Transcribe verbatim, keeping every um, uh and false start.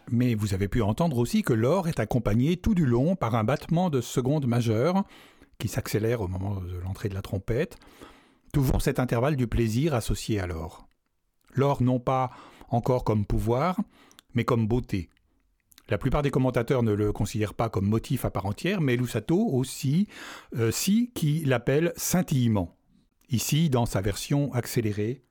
Mais vous avez pu entendre aussi que l'or est accompagné tout du long par un battement de seconde majeure qui s'accélère au moment de l'entrée de la trompette. Toujours cet intervalle du plaisir associé à l'or. L'or non pas encore comme pouvoir, mais comme beauté. La plupart des commentateurs ne le considèrent pas comme motif à part entière, mais Luzzatto aussi, euh, si, qui l'appelle scintillement. Ici, dans sa version accélérée,